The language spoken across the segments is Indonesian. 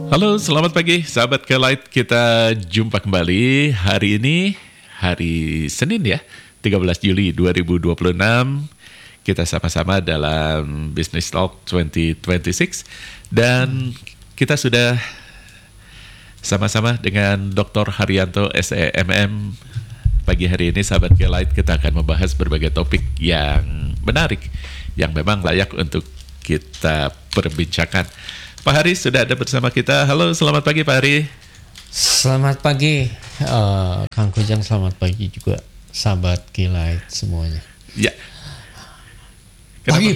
Halo, selamat pagi sahabat Kelight. Kita jumpa kembali hari ini, hari Senin ya, 13 Juli 2026. Kita sama-sama dalam Business Talk 2026 dan kita sudah sama-sama dengan Dr. Haryanto SEMM. Pagi hari ini sahabat Kelight kita akan membahas berbagai topik yang menarik, yang memang layak untuk kita perbincangkan. Pak Hari sudah ada bersama kita. Halo, selamat pagi Pak Hari. Selamat pagi, Kang Kujang. Selamat pagi juga, sahabat Kelight semuanya. Ya. Pagi.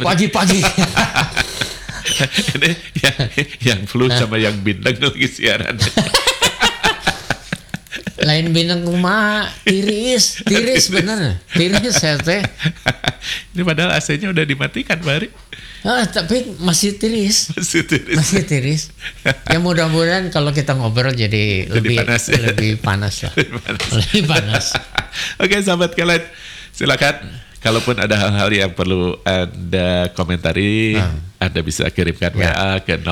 Ini yang flu sama yang bintang lagi siaran. Lain bintang kumaha, tiris bener, tiris ya teh. Ini padahal AC-nya udah dimatikan Pak Hari. Tapi masih tiris. Masih tiris. Ya mudah-mudahan kalau kita ngobrol jadi lebih panas, ya? Lebih panas lah. Lebih panas. Oke, sahabat Kelight, silakan. Kalaupun ada hal-hal yang perlu Anda komentari, Anda bisa kirimkan WA ke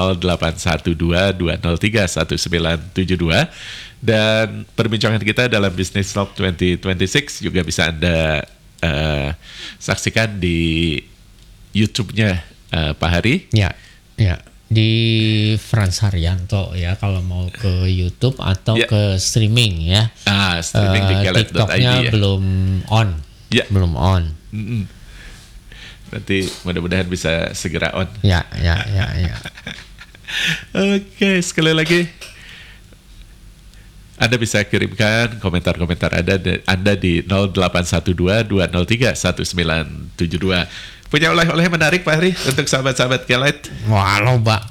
0812-203-1972. Dan perbincangan kita dalam Business Talk 2026 juga bisa Anda saksikan di YouTube-nya Pak Hari. Ya. Di Frans Haryanto ya kalau mau ke YouTube atau ke streaming ya. Streaming di Kelight.id TikTok-nya ya. belum on. Ya. Belum on. Nanti mudah-mudahan bisa segera on. Ya. Oke, sekali lagi Anda bisa kirimkan komentar-komentar Anda di 0812-203-1972. Punya oleh-oleh menarik Pak Hari untuk sahabat-sahabat Kelight? Wah, loba.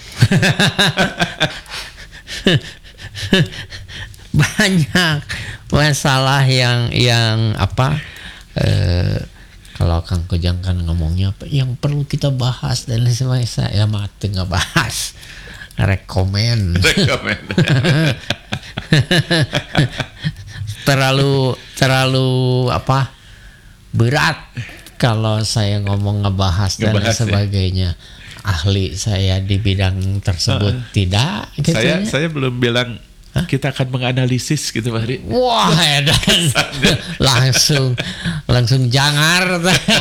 Banyak masalah yang apa? Kalau Kang Kujang kan ngomongnya apa yang perlu kita bahas dan lain sebagainya, saya mati nggak bahas. Rekomen. terlalu apa? Berat kalau saya ngomong ngebahas dan lain sebagainya. Ahli saya di bidang tersebut tidak. Gitu saya belum bilang kita akan menganalisis gitu Pak Hari. Wah, edan. langsung jangar.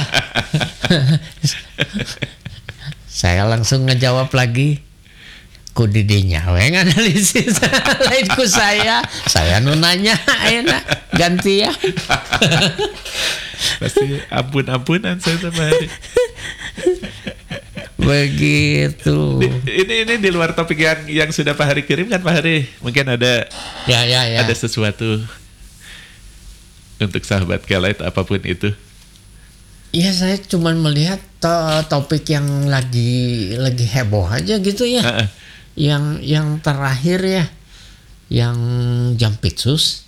Saya langsung ngejawab lagi. Ku didinya we nganalisis. Lain ku saya nu nanya enak gantian. Pasti ampun-ampunan saya Pak Hari. Begitu. Ini di luar topik yang sudah Pak Hari kirim kan Pak Hari. Mungkin ada ada sesuatu untuk sahabat Kelight apapun itu. Iya, saya cuma melihat topik yang lagi heboh aja gitu ya. Yang terakhir ya, yang Jampitsus.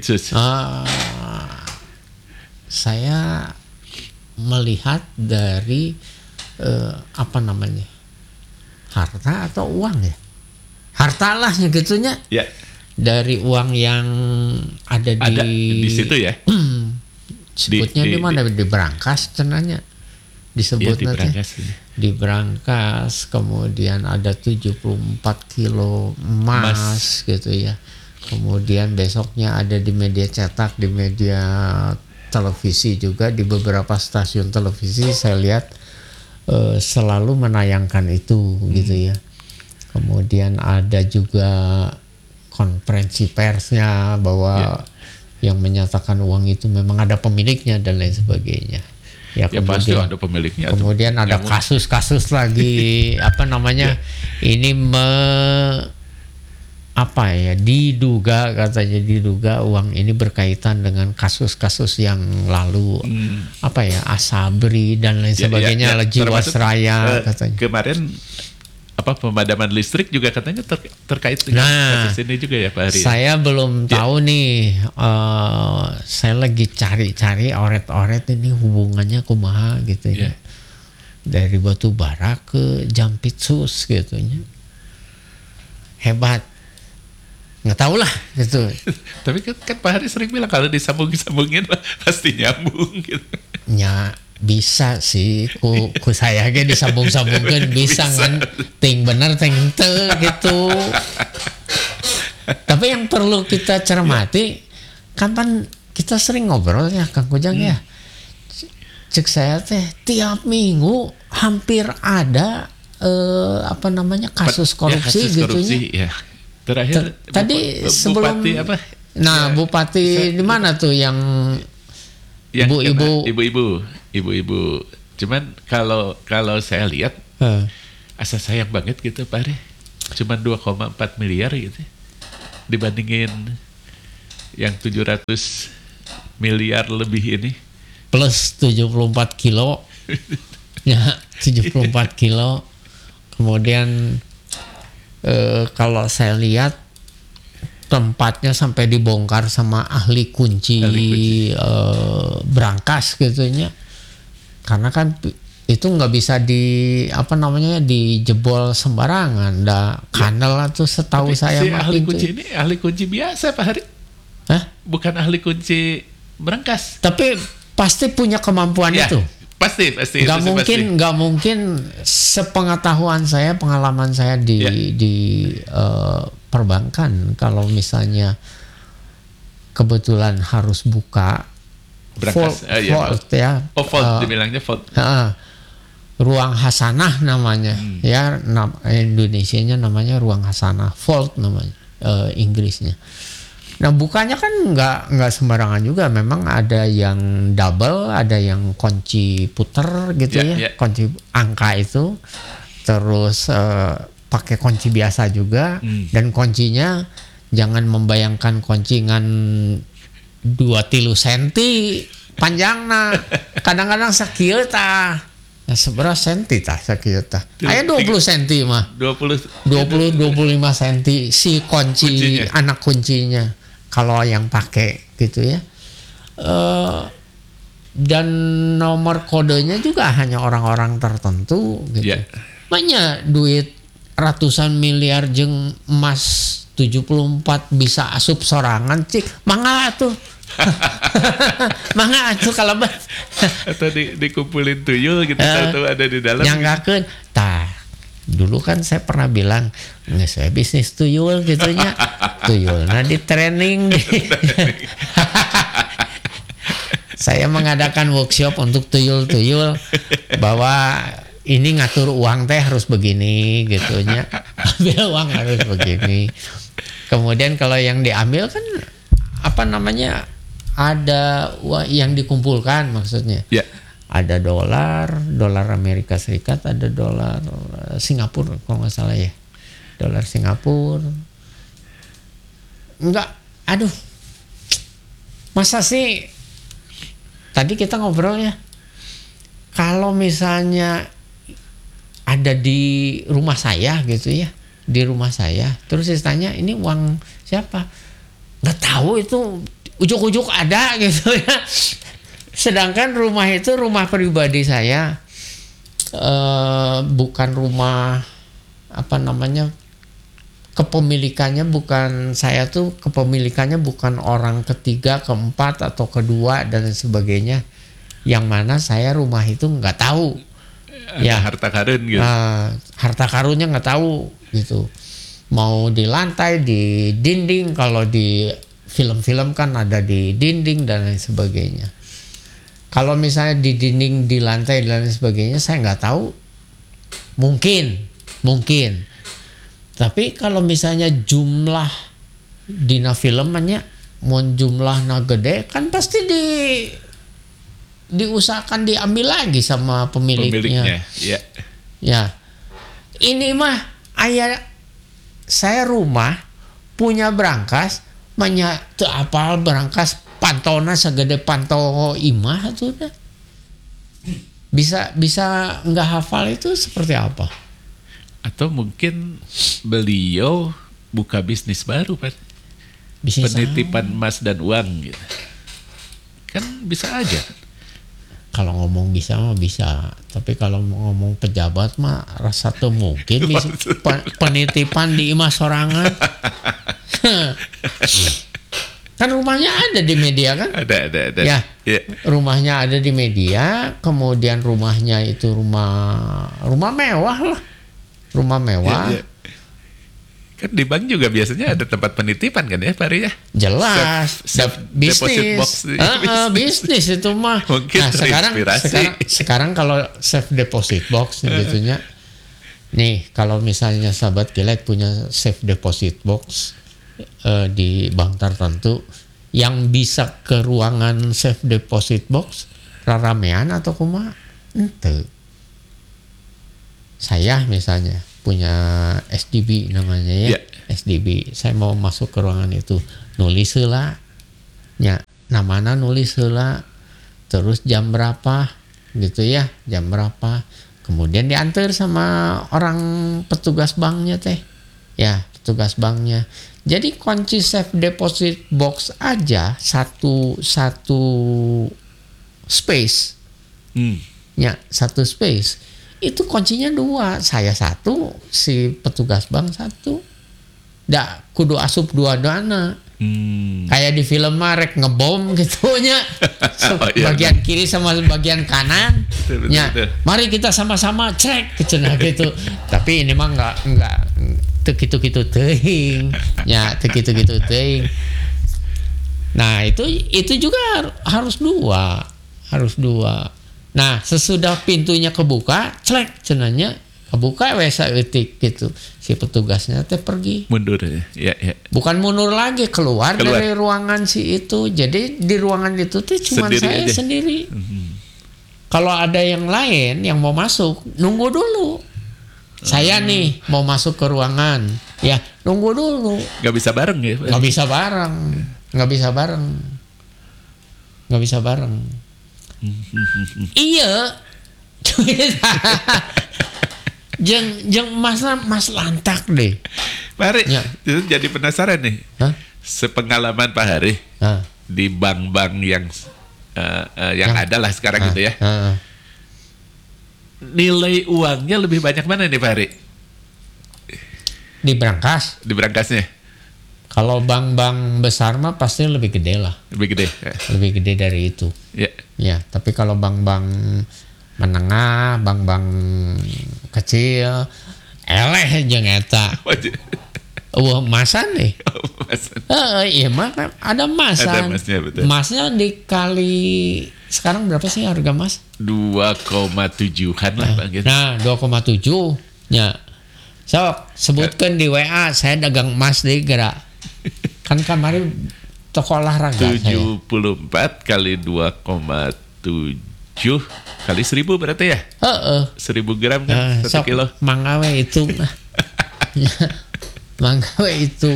Saya melihat dari apa namanya, harta atau uang ya, harta lah gitunya. Ya. Dari uang yang ada di situ ya. Sebutnya di mana, di Brankas cenanya disebut nanti. Di Brankas, kemudian ada 74 kilo emas gitu ya. Kemudian besoknya ada di media cetak, di media televisi juga, di beberapa stasiun televisi saya lihat selalu menayangkan itu gitu ya. Kemudian ada juga konferensi persnya bahwa yang menyatakan uang itu memang ada pemiliknya dan lain sebagainya. Ya pasti ada pemiliknya. Kemudian ada kasus-kasus lagi apa namanya? Ini diduga uang ini berkaitan dengan kasus-kasus yang lalu Asabri dan lain sebagainya, Jiwasraya katanya. Kemarin pemadaman listrik juga katanya terkait dengan kasus ini juga ya Pak Hari. Saya belum tahu nih. Saya lagi cari-cari oret-oret ini hubungannya kumaha gitu ya. Dari batu bara ke Jampitsus gitu ya. Hebat. Nggak tahu lah gitu. Tapi kan Pak Hari sering bilang kalau disambung-sambungin pasti nyambung gitu. Ya bisa sih ku saya ge disambung-sambungkeun bisa kan ting bener ting teu gitu. Tapi yang perlu kita cermati kapan kita sering ngobrol ya Kang Kujang ya. Cek saya teh tiap minggu hampir ada kasus korupsi gitu ya. Terakhir tadi sebelum Bupati apa? Nah, ya, Bupati di mana tuh yang ibu-ibu. Cuman kalau saya lihat asa sayang banget gitu Pak Ari. Cuman 2,4 miliar gitu. Dibandingin yang 700 miliar lebih ini. Plus 74 kilo. Ya, 74 kilo. Kemudian kalau saya lihat tempatnya sampai dibongkar sama ahli kunci. Brankas gitunya. Karena kan itu nggak bisa dijebol sembarangan. Kanal tuh setahu saya si ahli kunci ini ahli kunci biasa Pak Hari. Hah? Bukan ahli kunci brankas. Tapi pasti punya kemampuan itu. Pasti. Nggak mungkin sepengetahuan saya, pengalaman saya di perbankan, kalau misalnya kebetulan harus buka brankas, vault dibilangnya vault. Ruang hasanah namanya, ya Indonesianya namanya ruang hasanah, vault namanya Inggrisnya. Nah bukanya kan nggak sembarangan juga, memang ada yang double, ada yang kunci puter gitu kunci angka itu, terus pakai kunci biasa juga, dan kuncinya jangan membayangkan kuncingan 2-3 senti panjangna, kadang-kadang sakieu tah. Nah, seberapa senti tah sakieu tah? Aya 20 senti mah. 20 25 senti si kunci anak kuncinya. Kalau yang pakai gitu ya. Dan nomor kodenya juga hanya orang-orang tertentu gitu. Yeah. Banyak duit ratusan miliar jeung emas 74 bisa asup sorangan cik. Mangga atuh. Mangga atuh kalau atau dikumpulin tuyul gitu atau ada di dalam. Nyanggakeun. Tah. Dulu kan saya pernah bilang, nggak saya bisnis tuyul gitunya. Tuyul nah di training. Saya mengadakan workshop untuk tuyul-tuyul bahwa ini ngatur uang teh harus begini gitunya. Ambil uang harus begini. Kemudian kalau yang diambil kan ada uang yang dikumpulkan maksudnya. Yeah. Ada dolar Amerika Serikat, ada dolar Singapura kalau nggak salah ya. Dolar Singapura. Enggak, aduh. Masa sih tadi kita ngobrol ya. Kalau misalnya ada di rumah saya gitu ya, di rumah saya, terus saya tanya ini uang siapa? Nggak tahu, itu ujuk-ujuk ada gitu ya. Sedangkan rumah itu rumah pribadi saya, bukan rumah kepemilikannya bukan saya tuh, kepemilikannya bukan orang ketiga, keempat atau kedua dan sebagainya. Yang mana saya rumah itu nggak tahu. Ada harta karun gitu. Harta karunnya nggak tahu gitu. Mau di lantai, di dinding, kalau di film-film kan ada di dinding dan lain sebagainya. Kalau misalnya di dinding, di lantai dan lain sebagainya saya nggak tahu. Mungkin. Tapi kalau misalnya jumlah dina filmannya mau jumlahnya gede kan pasti diusahakan diambil lagi sama pemiliknya. Ya. Ya. Ini mah saya rumah punya brankas, teu apal brankas pantona segede pantau imah tuh dah. Bisa nggak hafal itu seperti apa? Atau mungkin beliau buka bisnis baru Pak. Bisnis penitipan emas dan uang gitu. Kan bisa aja. Kalau ngomong bisa mah bisa, tapi kalau ngomong pejabat mah rasa tuh mungkin bisa penitipan di imah sorangan. Kan rumahnya ada di media kan? Ada. Ya, rumahnya ada di media, kemudian rumahnya itu rumah mewah lah, rumah mewah. Ya. Kan di bank juga biasanya ada tempat penitipan kan ya, Pak Ari ya? Jelas, deposit box. Bisnis itu mah. Mungkin nah sekarang kalau safe deposit box gitunya. Nih, kalau misalnya sahabat Kilat punya safe deposit box di bank tertentu yang bisa ke ruangan safe deposit box raramean atau kumaha ente. Saya misalnya punya SDB namanya ya. SDB, saya mau masuk ke ruangan itu, nulis heula nya namana, nulis heula, terus jam berapa gitu ya, jam berapa, kemudian diantar sama orang petugas banknya teh ya, petugas banknya. Jadi kunci safe deposit box aja satu space, ya satu space itu kuncinya 2, saya 1, si petugas bank 1, ndak kudu asup dua-duana. Kayak di film Marek ngebom gitunya, bagian kiri sama bagian kanan, ya mari kita sama-sama cek kecenah gitu. Tapi ini mah enggak gitu teuing ya, gitu teuing. Nah itu juga harus dua. Nah sesudah pintunya kebuka, cek cenanya kebuka wesa eutik gitu, si petugasnya teh pergi mundur ya. Bukan mundur lagi, keluar dari ruangan si itu. Jadi di ruangan itu tuh cuma saya sendiri. Kalau ada yang lain yang mau masuk, nunggu dulu. Saya nih mau masuk ke ruangan, ya nunggu dulu. Gak bisa bareng ya? Gak bisa bareng. Iya. Jeng mas lantak deh. Pak Hari, itu jadi penasaran nih. Sepengalaman Pak Hari di bank-bank yang ada lah sekarang gitu ya. Nilai uangnya lebih banyak mana nih Pak Hari? Di brankas? Di brankasnya? Kalau bank-bank besar mah pasti lebih gede lah. Lebih gede? Lebih gede dari itu. Ya, tapi kalau bank-bank menengah, bank-bank kecil, eleh jeung eta. Masan nih. Iya mah ada masan. Ada masnya, betul. Masnya dikali sekarang berapa sih harga mas? 2,7-an lah Bang. Nah 2,7 ya. Sok sebutkan di WA, saya dagang emas deh gerak. Kan kemarin toko olahraga 74 kali 2,7 kali 1000 berarti ya? 1000 gram kan 1 kilo. Manggawe itu. Manggawe itu.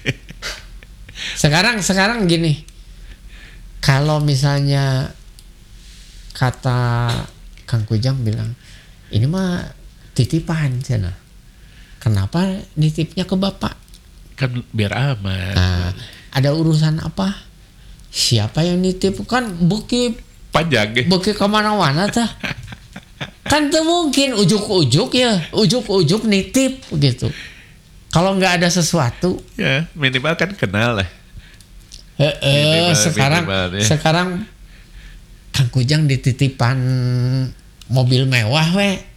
Sekarang gini. Kalau misalnya kata Kang Kujang bilang, ini mah titipan cina. Kenapa nitipnya ke bapak? Kan biar aman. Nah, ada urusan apa? Siapa yang nitip? Kan buki panjang ya? Buki kemana-mana tah. Kan tuh mungkin ujuk-ujuk nitip gitu. Kalau nggak ada sesuatu, ya minimal kan kenal lah. Sekarang Kang Kujang dititipan mobil mewah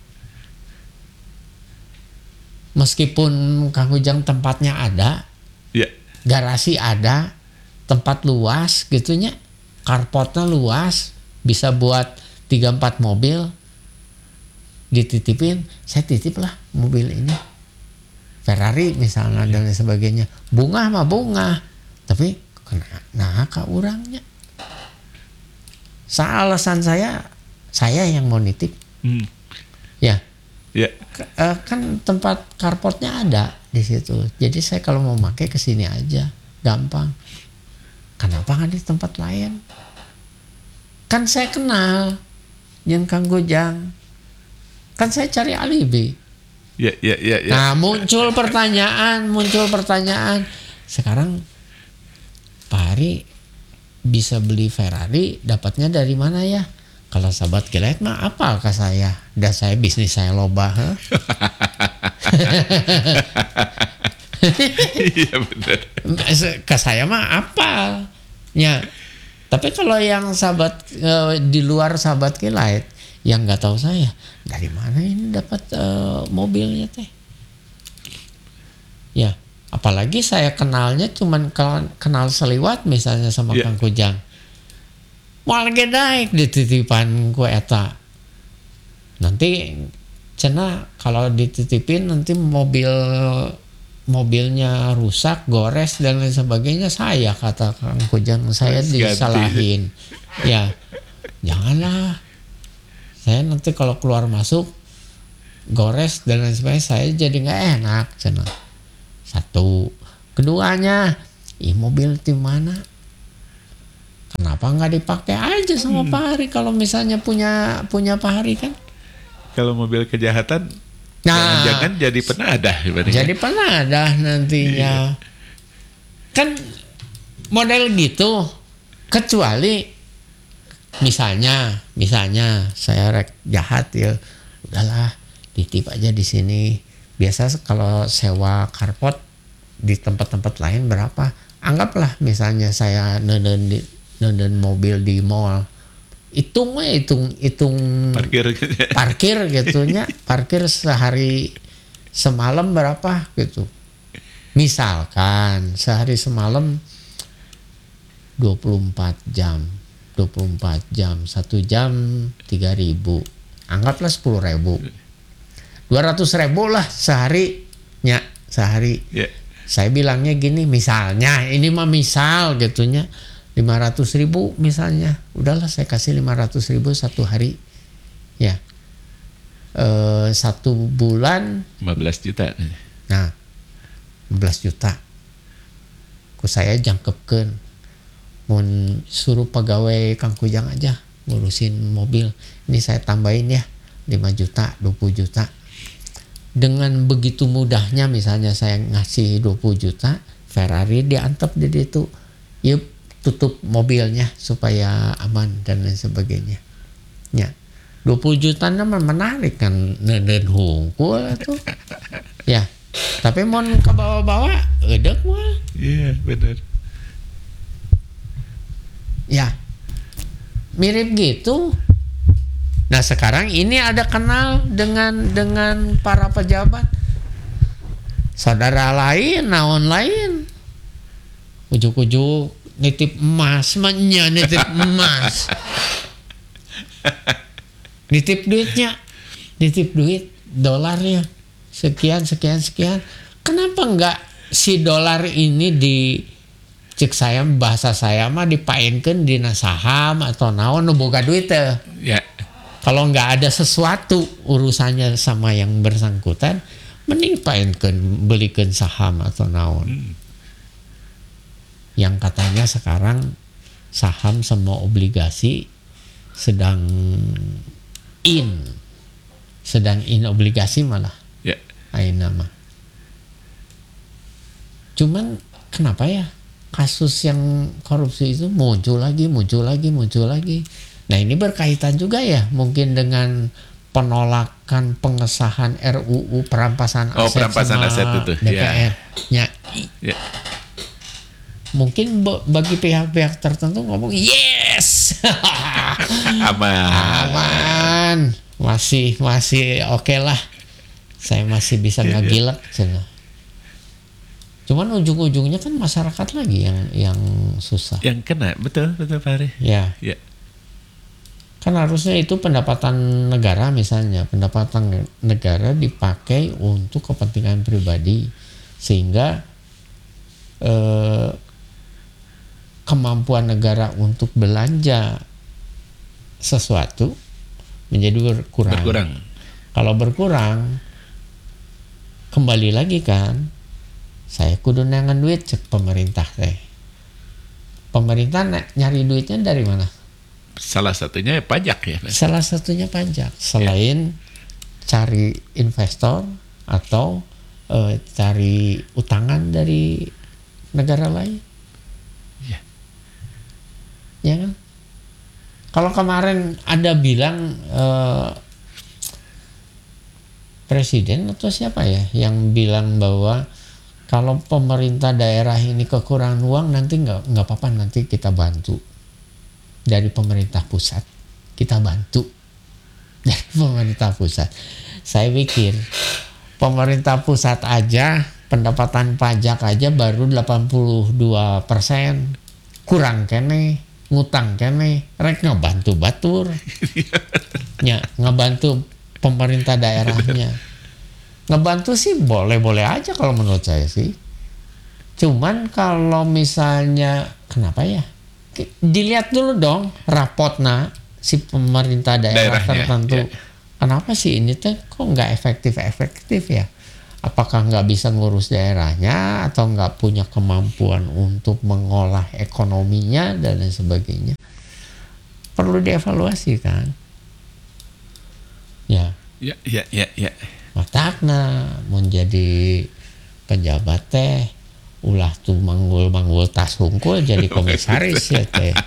meskipun Kang Kujang tempatnya ada, garasi ada, tempat luas gitunya, carportnya luas, bisa buat 3-4 mobil, dititipin, saya titip lah mobil ini, Ferrari misalnya dan lain sebagainya, bunga mah bunga, tapi nah kak orangnya, alasan saya yang mau nitip, ya. Kan tempat carportnya ada di situ. Jadi saya kalau mau pakai ke sini aja, gampang. Kenapa nggak di tempat lain? Kan saya kenal yang Kang Kujang. Kan saya cari alibi. Nah, muncul pertanyaan. Sekarang Pak Hari bisa beli Ferrari, dapatnya dari mana ya? Kalau sahabat Kilat mah apal ke saya? Dah saya bisnis saya loba. Iya benar. Ke saya mah apal. Ya. Tapi kalau yang sahabat di luar sahabat Kilait yang nggak tahu saya dari mana ini dapat mobilnya teh. Ya, apalagi saya kenalnya cuman kenal seliwat misalnya sama Kang Kujang. Mau lagi naik di titipan ku eta. Nanti cenah kalau dititipin nanti mobilnya rusak, gores dan lain sebagainya, saya kata Kang Kujang, saya disalahin. Ya, janganlah. Saya nanti kalau keluar masuk gores dan lain sebagainya, saya jadi nggak enak cenah. Satu, keduanya, mobil di mana? Kenapa nggak dipakai aja sama Pak Hari kalau misalnya punya Pak Hari kan? Kalau mobil kejahatan, jangan-jangan jadi penadah. Jadi penadah nantinya. Kan model gitu. Kecuali misalnya saya rek jahat ya, udahlah titip aja di sini. Biasa kalau sewa karpot di tempat-tempat lain berapa? Anggaplah misalnya saya nenden mobil di mall. Hitung parkir gitunya, parkir sehari semalam berapa gitu. Misalkan sehari semalam 24 jam, 1 jam 3.000, anggaplah 10.000, 200.000 lah seharinya, sehari. Saya bilangnya gini, misalnya ini mah misal gitunya, 500.000 misalnya, udahlah saya kasih 500.000 satu hari, ya, 1 bulan 15 juta. Nah, 15 juta. Ku saya jangkepkeun, mun suruh pegawai Kang Kujang aja ngurusin mobil. Ini saya tambahin ya 5 juta, 20 juta. Dengan begitu mudahnya misalnya saya ngasih 20 juta, Ferrari diantep di situ. Yuk, tutup mobilnya supaya aman dan lain sebagainya. Ya. 20 juta nama menarik kan, neden hungkul tuh. Ya. Tapi mau ke bawah-bawah edek mah. Iya, benar. Ya. Mirip gitu. Nah, sekarang ini ada kenal dengan para pejabat. Saudara lain, naon lain. Ujuk-ujuk nitip emas, nitip emas. Nitip duit dolarnya sekian. Kenapa enggak si dolar ini cek saya bahasa saya mah dipaenkeun dina saham atau naon nu boga duit teh. Ya. Kalau enggak ada sesuatu urusannya sama yang bersangkutan, mending paenkeun belikeun saham atau naon. Yang katanya sekarang saham sama obligasi sedang in obligasi malah. Ya. Aina mah. Cuman kenapa ya kasus yang korupsi itu muncul lagi. Nah, ini berkaitan juga ya mungkin dengan penolakan pengesahan RUU perampasan aset itu. DPR. Ya. Mungkin bagi pihak-pihak tertentu ngomong yes. Aman. Masih oke lah. Saya masih bisa ngegilek. Cuman ujung-ujungnya kan masyarakat lagi yang susah. Yang kena, betul Pak Hari. Ya. Kan harusnya itu pendapatan negara misalnya. Pendapatan negara dipakai untuk kepentingan pribadi. Sehingga kemampuan negara untuk belanja sesuatu menjadi berkurang. Kalau berkurang, kembali lagi kan, saya kudu nangan duit cek pemerintah teh. Pemerintah nyari duitnya dari mana? Salah satunya pajak ya. Salah satunya pajak. Selain cari investor atau cari utangan dari negara lain. Ya kan? Kalau kemarin ada bilang presiden atau siapa ya yang bilang bahwa Kalau pemerintah daerah ini kekurangan uang, nanti nggak apa-apa, nanti kita bantu dari pemerintah pusat, kita bantu dari pemerintah pusat. Saya pikir pemerintah pusat aja pendapatan pajak aja baru 82%, kurang kene, ngutang kene, rek ngebantu batur, ya ngebantu pemerintah daerahnya. Ngebantu sih boleh-boleh aja kalau menurut saya sih. Cuman kalau misalnya kenapa ya? Dilihat dulu dong rapotna si pemerintah daerah tertentu. Ya. Kenapa sih ini tuh kok nggak efektif ya? Apakah nggak bisa ngurus daerahnya atau nggak punya kemampuan untuk mengolah ekonominya dan lain sebagainya? Perlu dievaluasi kan? Ya. Ya. Matakna menjadi pejabat teh ulah tuh manggul tas hungkul jadi komisaris ya teh.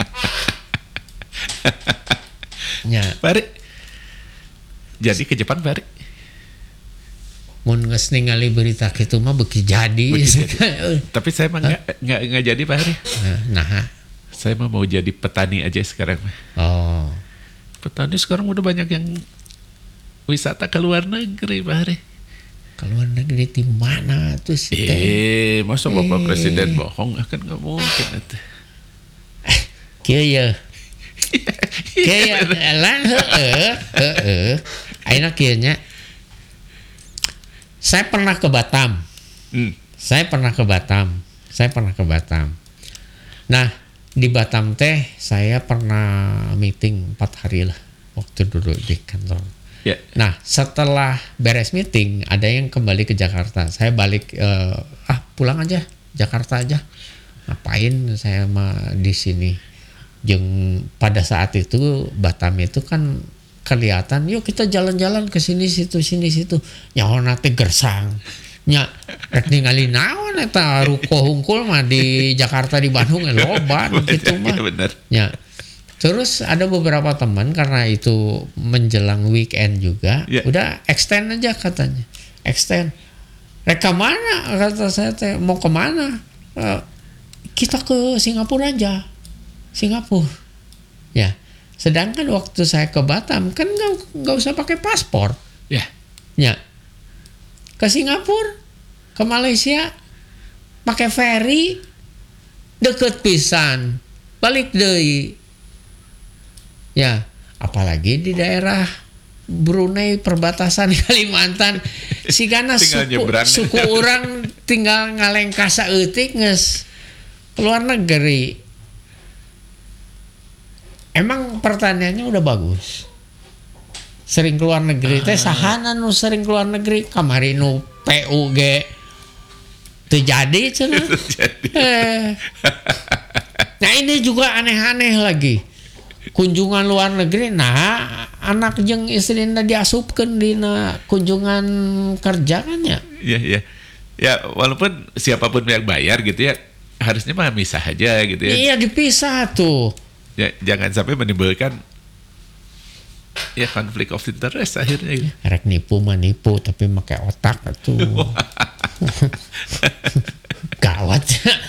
Ya. Bari. Jadi ke Jepang bari. Mun geus ningali berita kitu mah beuki jadi. Tapi saya mah enggak jadi bari. Nah, saya mah mau jadi petani aja sekarang. Oh. Petani sekarang udah banyak yang wisata ke luar negeri, Bahri. Ke luar negeri di mana tuh sih? Masa Bapak Presiden bohong? Kan nggak mungkin itu. Kieu lan ayeuna kieu nya. Saya pernah ke Batam. Saya pernah ke Batam. Nah, di Batam teh saya pernah meeting 4 hari lah waktu duduk di kantor. Yeah. Nah, setelah beres meeting, ada yang kembali ke Jakarta. Saya balik, pulang aja, Jakarta aja. Ngapain saya mah di sini? Jeung pada saat itu Batam itu kan kelihatan, yuk kita jalan-jalan ke sini situ. Nyaona teh gersang. Nya rek ningali naon eta ruko hungkul mah di Jakarta di Bandung loba gitu mah. Ya. Terus ada beberapa teman karena itu menjelang weekend juga, udah extend aja katanya. Extend. Rek mana? Kata saya teh mau kemana? Kita ke Singapura aja. Singapura. Ya. Sedangkan waktu saya ke Batam kan nggak usah pakai paspor. Ya. Ya. Ke Singapura, ke Malaysia, pakai ferry, deket pisan. Balik deui. Ya, apalagi di daerah Brunei perbatasan Kalimantan, sigana suku orang tinggal ngalengka saeutik geus keluar negeri. Emang pertaniannya udah bagus. Sering keluar negeri teh sahana nu sering keluar negeri kamari nu PU ge teu jadi cenah. Nah ini juga aneh-aneh lagi. Kunjungan luar negeri, nah anak jeung istrina diasupkeun dina kunjungan kerja kan ya. Iya. Ya walaupun siapapun yang bayar gitu ya, harusnya mah misah aja gitu ya. Iya dipisah tuh. Ya jangan sampai menimbulkan ya konflik of interest akhirnya gitu. Rek nipu mah nipu tapi pakai otak tuh. Gawat.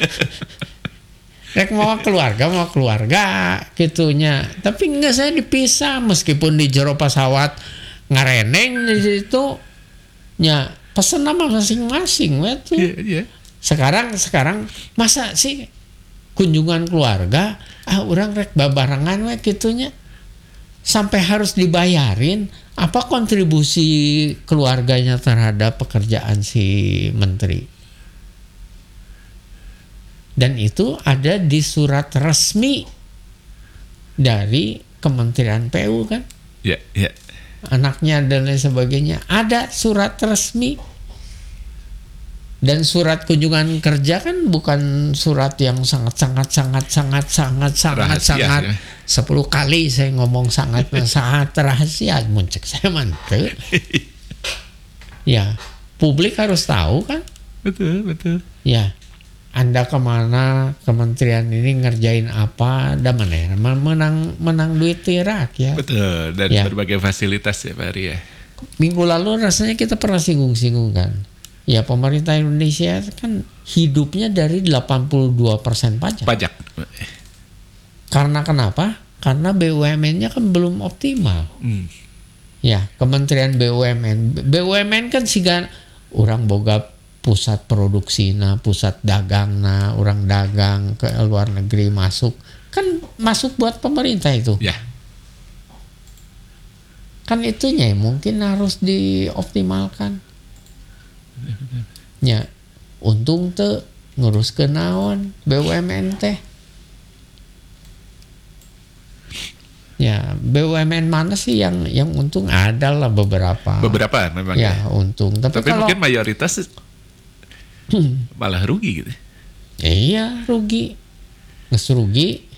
Rek mau keluarga gitunya. Tapi enggak, saya dipisah meskipun di jero pesawat ngareneng di situ nya pesen nama masing-masing we tuh. Yeah. Sekarang masa sih kunjungan keluarga urang rek babarengan we gitunya sampai harus dibayarin apa kontribusi keluarganya terhadap pekerjaan si menteri. Dan itu ada di surat resmi dari Kementerian PU kan? Ya. Anaknya dan lain sebagainya. Ada surat resmi. Dan surat kunjungan kerja kan bukan surat yang sangat 10 kali saya ngomong sangat rahasia. Muncul saya mantep. Ya, publik harus tahu kan? Betul. Ya. Anda kemana, kementerian ini ngerjain apa, dan menang duit tirak ya. Betul, dan berbagai fasilitas ya Pak Ari ya. Minggu lalu rasanya kita pernah singgung-singgung kan. Ya pemerintah Indonesia kan hidupnya dari 82% pajak. Pajak. Karena kenapa? Karena BUMN-nya kan belum optimal. Ya, Kementerian BUMN kan siga orang boga pusat produksi pusat dagang orang dagang ke luar negeri masuk buat pemerintah itu. Ya. Kan itunya mungkin harus dioptimalkan. Ya, untung teu ngurus ke naon BUMN teh. Ya, BUMN mana sih yang untung? Ada lah beberapa. Beberapa memang ya. Untung. Tapi kalau, mungkin mayoritas malah rugi gitu. Iya, rugi. Nges rugi